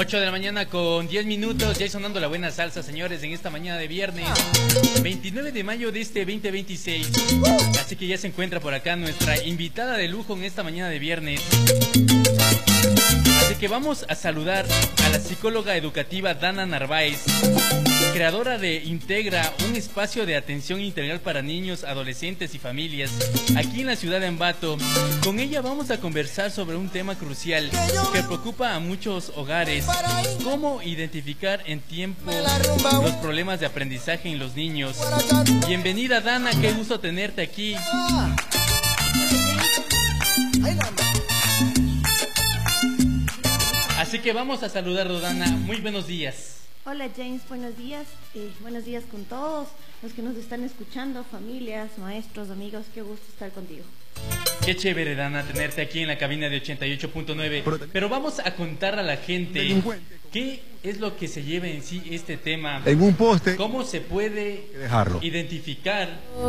8 de la mañana con 10 minutos, ya sonando la buena salsa, señores, en esta mañana de viernes 29 de mayo de este 2026. Así que ya se encuentra por acá nuestra invitada de lujo en esta mañana de viernes. Así que vamos a saludar a la psicóloga educativa Dana Narváez, creadora de Integra, un espacio de atención integral para niños, adolescentes y familias, aquí en la ciudad de Ambato. Con ella vamos a conversar sobre un tema crucial que preocupa a muchos hogares: cómo identificar en tiempo los problemas de aprendizaje en los niños. Bienvenida, Dana, qué gusto tenerte aquí. Así que vamos a saludar a Dana. Muy buenos días. Hola James, buenos días con todos los que nos están escuchando, familias, maestros, amigos, qué gusto estar contigo. Qué chévere, Dana, tenerte aquí en la cabina de 88.9. Pero vamos a contar a la gente qué es lo que se lleva en sí este tema. En un poste. ¿Cómo se puede identificar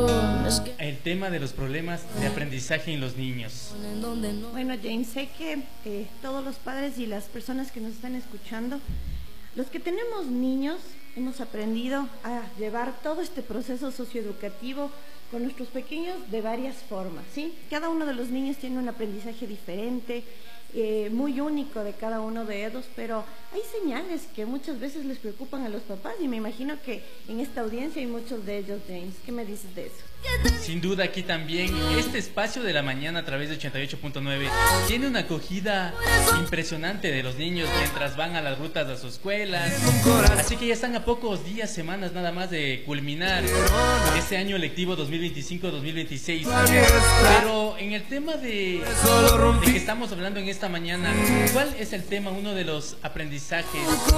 el tema de los problemas de aprendizaje en los niños? Bueno, James, sé que todos los padres y las personas que nos están escuchando, los que tenemos niños, hemos aprendido a llevar todo este proceso socioeducativo con nuestros pequeños de varias formas, ¿sí? Cada uno de los niños tiene un aprendizaje diferente, muy único de cada uno de ellos, pero hay señales que muchas veces les preocupan a los papás y me imagino que en esta audiencia hay muchos de ellos, James. ¿Qué me dices de eso? Sin duda, aquí también este espacio de la mañana a través de 88.9 tiene una acogida impresionante de los niños mientras van a las rutas de sus escuelas. Así que ya están a pocos días, semanas nada más de culminar este año lectivo 2025-2026. Pero en el tema de que estamos hablando en esta mañana, ¿cuál es el tema, uno de los aprendizajes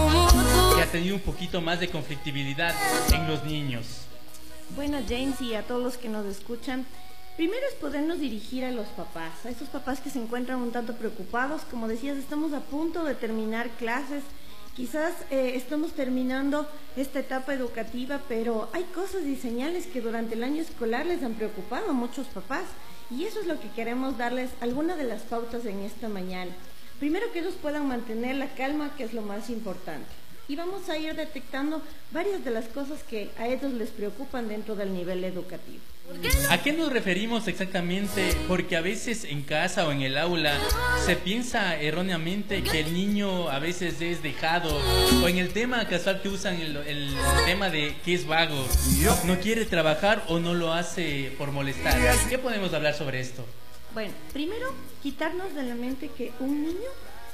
que ha tenido un poquito más de conflictividad en los niños? Bueno, James, y a todos los que nos escuchan, primero es podernos dirigir a los papás, a esos papás que se encuentran un tanto preocupados. Como decías, estamos a punto de terminar clases, quizás estamos terminando esta etapa educativa, pero hay cosas y señales que durante el año escolar les han preocupado a muchos papás, y eso es lo que queremos darles algunas de las pautas en esta mañana. Primero, que ellos puedan mantener la calma, que es lo más importante. Y vamos a ir detectando varias de las cosas que a ellos les preocupan dentro del nivel educativo. ¿A qué nos referimos exactamente? Porque a veces en casa o en el aula se piensa erróneamente que el niño a veces es dejado, o en el tema casual que usan el tema de que es vago, no quiere trabajar o no lo hace por molestar. ¿Qué podemos hablar sobre esto? Bueno, primero, quitarnos de la mente que un niño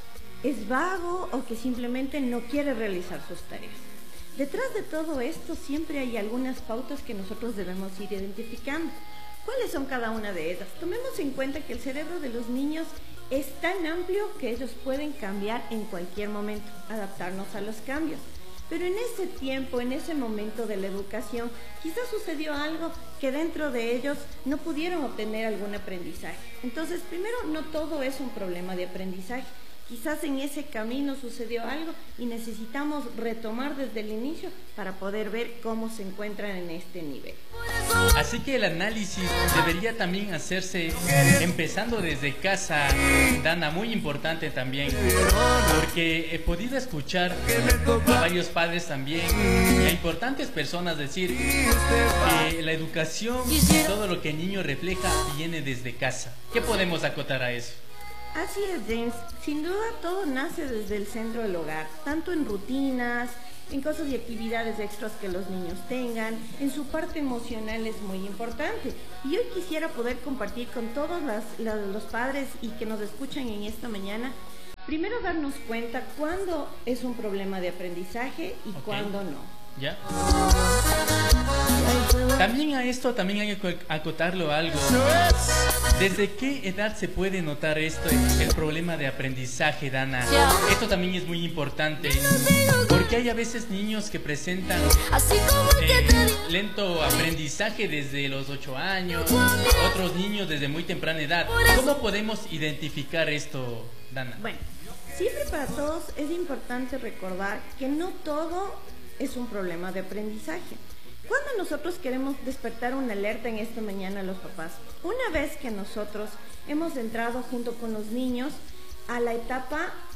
es vago o que simplemente no quiere realizar sus tareas. Detrás de todo esto siempre hay algunas pautas que nosotros debemos ir identificando. ¿Cuáles son cada una de ellas? Tomemos en cuenta que el cerebro de los niños es tan amplio que ellos pueden cambiar en cualquier momento, adaptarnos a los cambios. Pero en ese tiempo, en ese momento de la educación, quizás sucedió algo que dentro de ellos no pudieron obtener algún aprendizaje. Entonces, primero, no todo es un problema de aprendizaje. Quizás en ese camino sucedió algo y necesitamos retomar desde el inicio para poder ver cómo se encuentran en este nivel. Así que el análisis debería también hacerse empezando desde casa, Dana, muy importante también, porque he podido escuchar a varios padres también y a importantes personas decir que la educación y todo lo que el niño refleja viene desde casa. ¿Qué podemos acotar a eso? Así es, James. Sin duda todo nace desde el centro del hogar, tanto en rutinas, en cosas y actividades extras que los niños tengan, en su parte emocional es muy importante. Y hoy quisiera poder compartir con todos los padres y que nos escuchan en esta mañana, primero darnos cuenta cuándo es un problema de aprendizaje y cuándo no. ¿Ya? También a esto también hay que acotarlo algo. ¿Desde qué edad se puede notar esto, el problema de aprendizaje, Dana? Esto también es muy importante, porque hay a veces niños que presentan lento aprendizaje desde los 8 años, otros niños desde muy temprana edad. ¿Cómo podemos identificar esto, Dana? Bueno, siempre para todos es importante recordar que no todo es un problema de aprendizaje. Cuando nosotros queremos despertar una alerta en esta mañana a los papás, una vez que nosotros hemos entrado junto con los niños a la etapa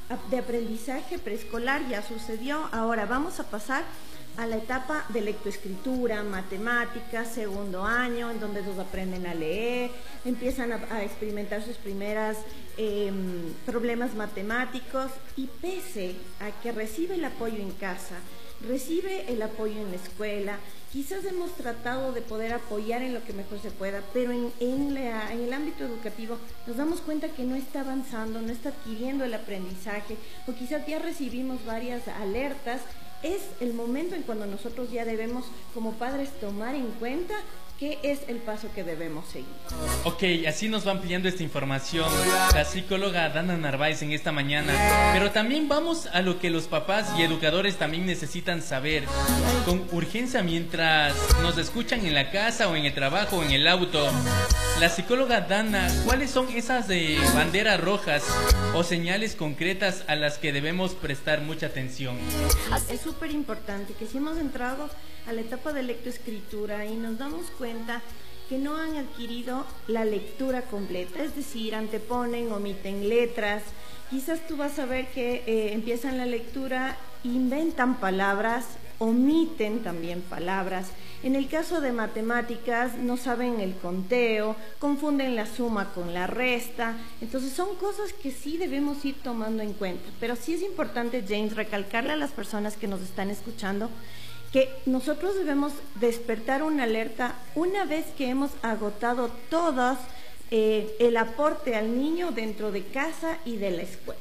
de aprendizaje preescolar ya sucedió. Ahora vamos a pasar a la etapa de lectoescritura, matemáticas, segundo año, en donde ellos aprenden a leer, empiezan a experimentar sus primeras problemas matemáticos, y pese a que recibe el apoyo en casa, recibe el apoyo en la escuela, quizás hemos tratado de poder apoyar en lo que mejor se pueda, pero en el ámbito educativo nos damos cuenta que no está avanzando, no está adquiriendo el aprendizaje, o quizás ya recibimos varias alertas. Es el momento en cuando nosotros ya debemos como padres tomar en cuenta qué es el paso que debemos seguir. Ok, así nos va ampliando esta información la psicóloga Dana Narváez en esta mañana. Pero también vamos a lo que los papás y educadores también necesitan saber con urgencia mientras nos escuchan en la casa o en el trabajo o en el auto. La psicóloga Dana, ¿cuáles son esas banderas rojas o señales concretas a las que debemos prestar mucha atención? Es súper importante que si hemos entrado a la etapa de lectoescritura y nos damos cuenta que no han adquirido la lectura completa, es decir, anteponen, omiten letras, quizás tú vas a ver que empiezan la lectura, inventan palabras, omiten también palabras. En el caso de matemáticas no saben el conteo, confunden la suma con la resta. Entonces son cosas que sí debemos ir tomando en cuenta. Pero sí es importante, James, recalcarle a las personas que nos están escuchando que nosotros debemos despertar una alerta una vez que hemos agotado todos el aporte al niño dentro de casa y de la escuela.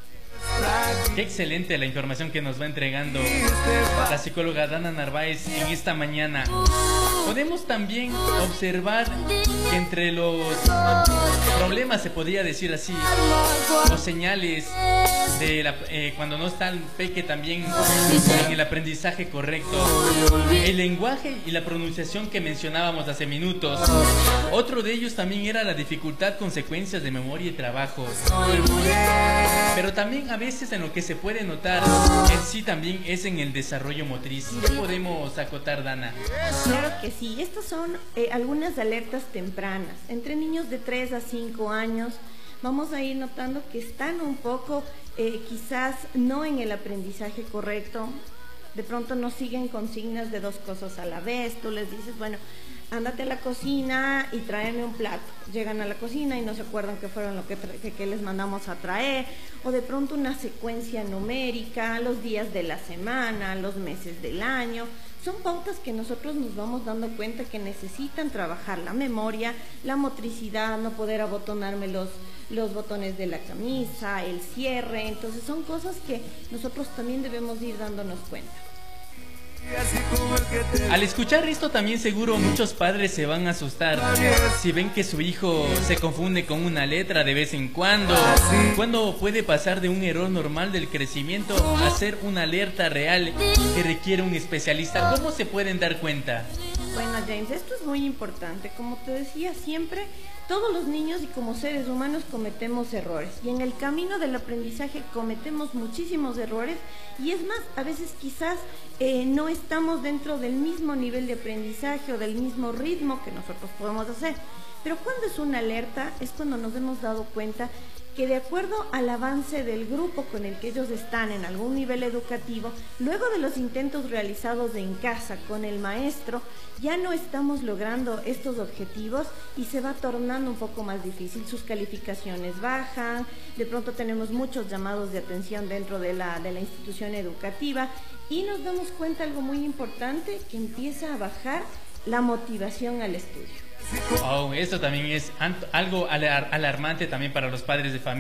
Qué excelente la información que nos va entregando la psicóloga Dana Narváez en esta mañana. Podemos también observar que entre los problemas, se podría decir así, o señales de cuando no está el peque también en el aprendizaje correcto, el lenguaje y la pronunciación que mencionábamos hace minutos. Otro de ellos también era la dificultad con secuencias de memoria y trabajo. Pero también a veces en lo que se puede notar en sí también es en el desarrollo motriz. ¿Qué podemos acotar, Dana? Claro que sí, estas son algunas alertas tempranas. Entre niños de 3 a 5 años vamos a ir notando que están un poco quizás no en el aprendizaje correcto. De pronto no siguen consignas de 2 cosas a la vez. Tú les dices, bueno, ándate a la cocina y tráeme un plato. Llegan a la cocina y no se acuerdan qué fueron lo que les mandamos a traer. O de pronto una secuencia numérica, los días de la semana, los meses del año. Son pautas que nosotros nos vamos dando cuenta que necesitan trabajar la memoria, la motricidad, no poder abotonarme los botones de la camisa, el cierre. Entonces son cosas que nosotros también debemos ir dándonos cuenta. Al escuchar esto también seguro muchos padres se van a asustar si ven que su hijo se confunde con una letra de vez en cuando puede pasar de un error normal del crecimiento a ser una alerta real que requiere un especialista. ¿Cómo se pueden dar cuenta? Bueno, James, esto es muy importante. Como te decía, siempre todos los niños y como seres humanos cometemos errores, y en el camino del aprendizaje cometemos muchísimos errores, y es más, a veces quizás no estamos dentro del mismo nivel de aprendizaje o del mismo ritmo que nosotros podemos hacer. Pero cuando es una alerta es cuando nos hemos dado cuenta que de acuerdo al avance del grupo con el que ellos están en algún nivel educativo, luego de los intentos realizados en casa con el maestro, ya no estamos logrando estos objetivos y se va tornando un poco más difícil. Sus calificaciones bajan, de pronto tenemos muchos llamados de atención dentro de la institución educativa, y nos damos cuenta algo muy importante, que empieza a bajar la motivación al estudio. Oh, esto también es algo alarmante también para los padres de familia.